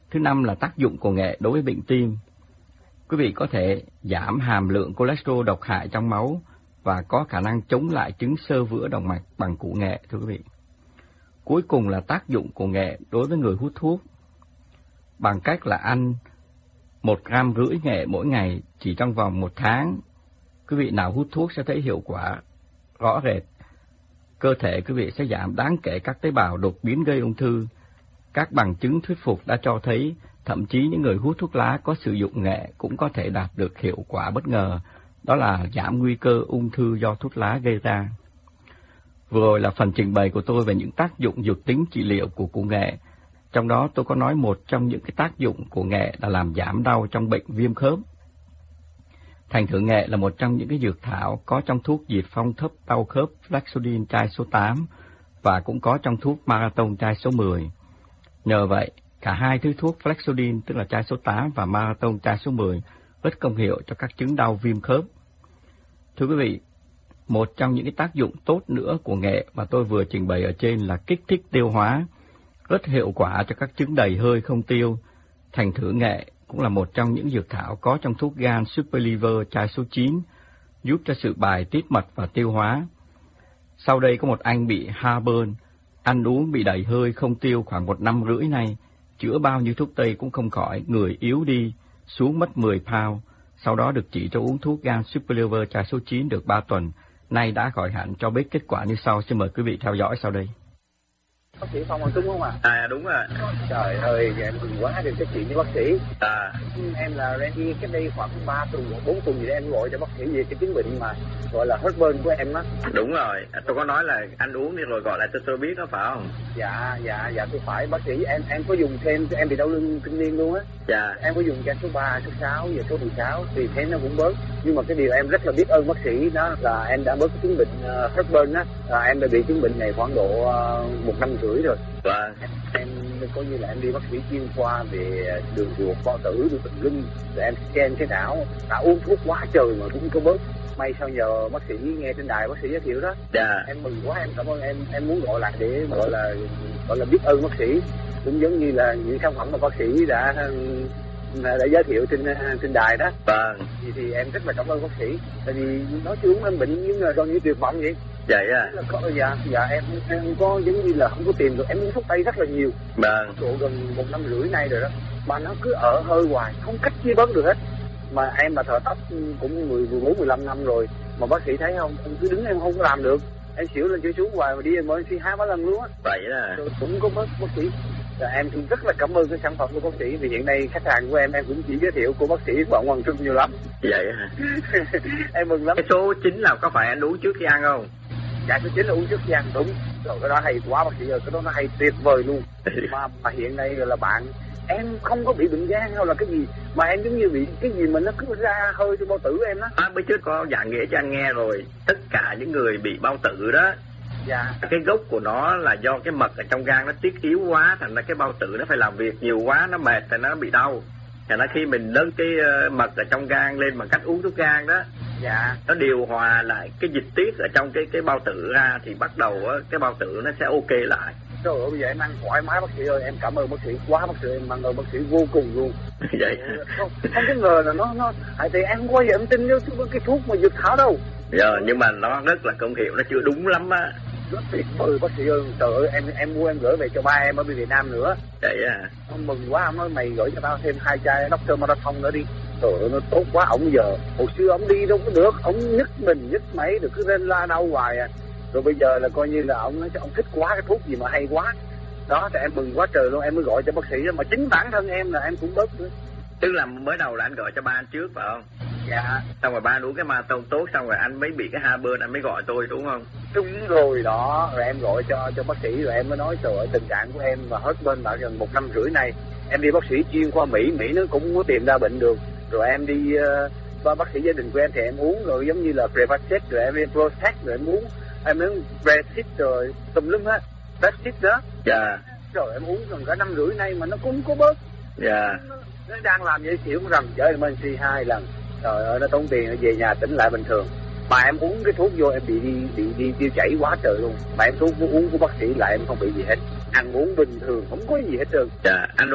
Thứ năm là tác dụng của nghệ đối với bệnh tim. Quý vị có thể giảm hàm lượng cholesterol độc hại trong máu và có khả năng chống lại chứng xơ vữa động mạch bằng củ nghệ, thưa quý vị. Cuối cùng là tác dụng của nghệ đối với người hút thuốc. Bằng cách là ăn 1,5 gram nghệ mỗi ngày chỉ trong vòng 1 tháng, quý vị nào hút thuốc sẽ thấy hiệu quả rõ rệt. Cơ thể quý vị sẽ giảm đáng kể các tế bào đột biến gây ung thư. Các bằng chứng thuyết phục đã cho thấy thậm chí những người hút thuốc lá có sử dụng nghệ cũng có thể đạt được hiệu quả bất ngờ, đó là giảm nguy cơ ung thư do thuốc lá gây ra. Vừa rồi là phần trình bày của tôi về những tác dụng dược tính trị liệu của củ nghệ. Trong đó tôi có nói một trong những cái tác dụng của nghệ là làm giảm đau trong bệnh viêm khớp. Thành thử nghệ là một trong những cái dược thảo có trong thuốc diệt phong thấp đau khớp Flaxodin chai số 8 và cũng có trong thuốc Marathon chai số 10. Nhờ vậy, cả hai thứ thuốc Flaxodin tức là chai số 8 và Marathon chai số 10 rất công hiệu cho các chứng đau viêm khớp. Thưa quý vị, một trong những cái tác dụng tốt nữa của nghệ mà tôi vừa trình bày ở trên là kích thích tiêu hóa, rất hiệu quả cho các chứng đầy hơi không tiêu. Thành thử nghệ cũng là một trong những dược thảo có trong thuốc gan Super Liver chai số 9, giúp cho sự bài tiết mật và tiêu hóa. Sau đây có một anh bị heartburn, ăn uống bị đầy hơi không tiêu khoảng 1 năm rưỡi nay, chữa bao nhiêu thuốc tây cũng không khỏi, người yếu đi, xuống mất 10 pound. Sau đó được chỉ cho uống thuốc gan Super Liver chai số 9 được 3 tuần, nay đã khỏi hẳn, cho biết kết quả như sau. Xin mời quý vị theo dõi sau đây. Bác sĩ Phong đúng không ạ? Đúng rồi. Trời ơi, em mừng quá được nói chuyện với bác sĩ. Em là Randy, cách đây khoảng 3 tuần, 4 tuần gì đó em gọi cho bác sĩ về cái chứng bệnh mà gọi là heartburn của em á. Đúng rồi, tôi có nói là ăn uống đi rồi gọi lại cho tôi biết đó phải không? Dạ tôi phải. Bác sĩ em có dùng thêm, em bị đau lưng kinh niên luôn á. Dạ. Em có dùng gan số 3, số 6 và số 16 thì thấy nó cũng bớt. Nhưng mà cái điều em rất là biết ơn bác sĩ đó là em đã bớt cái chứng bệnh heartburn á. Em đã bị chứng bệnh này khoảng độ 1 năm rưỡi rồi. Vâng. Em coi như là em đi bác sĩ chuyên khoa về đường ruột, bao tử, đường thần kinh, rồi em scan cái não, đã uống thuốc quá trời mà cũng không bớt. May sao nhờ bác sĩ nghe trên đài bác sĩ giới thiệu đó. Dạ. Em mừng quá, em cảm ơn em muốn gọi lại để gọi là biết ơn bác sĩ, cũng giống như là những sản phẩm mà bác sĩ đã giới thiệu trên đài đó. Vâng. Thì em rất là cảm ơn bác sĩ, tại vì nói chung em bệnh nhưng mà gần như tuyệt vọng vậy. Vậy à? Dạ em có giống như là không có tiền được, em uống thuốc tây rất là nhiều. Vâng. Độ gần 1 năm rưỡi nay rồi đó, mà nó cứ ở hơi hoài, không cách chia bớt được hết. Mà em là thợ tóc cũng 14-15 năm rồi, mà bác sĩ thấy không, em cứ đứng em không có làm được, em xỉu lên chửi xuống hoài mà đi em mới suy 2-3 lần luôn á. Vậy à? Rồi cũng có bớt bác sĩ. Em cũng rất là cảm ơn cái sản phẩm của bác sĩ, vì hiện nay khách hàng của em cũng chỉ giới thiệu của bác sĩ Phạm Hoàng Trung nhiều lắm. Vậy hả? Em mừng lắm. Cái số 9 là có phải anh uống trước khi ăn không? Dạ số 9 là uống trước khi ăn, đúng. Rồi cái đó hay quá bác sĩ ơi, cái đó nó hay tuyệt vời luôn. mà hiện nay là bạn em không có bị bệnh gan hay là cái gì, mà em giống như bị cái gì mà nó cứ ra hơi trong bao tử em đó. Bữa trước có giảng nghĩa cho anh nghe rồi, tất cả những người bị bao tử đó, dạ, cái gốc của nó là do cái mật ở trong gan nó tiết yếu quá, thành ra cái bao tử nó phải làm việc nhiều quá, nó mệt thì nó bị đau. Thành ra khi mình nâng cái mật ở trong gan lên bằng cách uống thuốc gan đó, dạ, nó điều hòa lại cái dịch tiết ở trong cái bao tử ra, thì bắt đầu cái bao tử nó sẽ ok lại. Trời ơi, bây giờ em ăn thoải mái bác sĩ ơi, em cảm ơn bác sĩ quá bác sĩ, em cảm ơn bác sĩ vô cùng luôn. Vậy không có ngờ là nó thì em không có giờ em tin cái thuốc mà dược thảo đâu. Giờ nhưng mà nó rất là công hiệu, nó chưa đúng lắm á. Rất tuyệt vời bác sĩ ơi, trời ơi em mua em gửi về cho ba em ở Việt Nam nữa. Vậy à? Ông mừng quá, ông nói mày gửi cho tao thêm 2 chai Dr. Marathon nữa đi. Trời ơi nó tốt quá, ổng giờ hồi xưa ổng đi đâu có được, ổng nhức mình nhức máy được, cứ lên la đau hoài à. Rồi bây giờ là coi như là ổng nói cho ổng thích quá cái thuốc gì mà hay quá. Đó thì em mừng quá trời luôn, em mới gọi cho bác sĩ đó, mà chính bản thân em là em cũng bớt nữa. Tức là mới đầu là anh gọi cho ba anh trước phải không? Dạ. Xong rồi ba anh uống cái Marathon tốt, xong rồi anh mới bị cái heartburn, anh mới gọi tôi đúng không? Đúng rồi đó, rồi em gọi cho bác sĩ, rồi em mới nói trời ơi tình trạng của em và heartburn đã gần 1 năm rưỡi nay. Em đi bác sĩ chuyên khoa Mỹ nó cũng không có tìm ra bệnh được. Rồi em đi bác sĩ gia đình của em thì em uống rồi giống như là Prevacid, rồi em đi Protect, rồi em uống Brexit rồi tùm lum hết, Brexit đó. Dạ. Rồi em uống gần cả 5 rưỡi nay mà nó cũng có bớt. Dạ. Nó đang làm vậy xỉu rầm chở em C 2 lần. Trời ơi nó tốn tiền, nó về nhà tỉnh lại bình thường. Mà em uống cái thuốc vô em bị tiêu chảy quá trời luôn. Mà em thuốc uống của bác sĩ lại em không bị gì hết. Ăn uống bình thường, không có gì hết trơn. Dạ, anh